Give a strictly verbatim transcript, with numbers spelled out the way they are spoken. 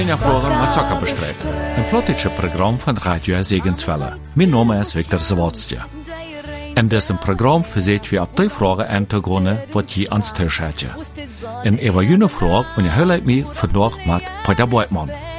Ja, Fragen met Zucker bestreiten. Een politische Programm von Radio Segenswelle. Mein Name ist Viktor Sawatzja. In diesem Programm verseht wir ab die Fragen einzugründen, was je ans Tisch hätte. In einer jenen Frage und ich höre mich vandaag mit Peter Beutmann.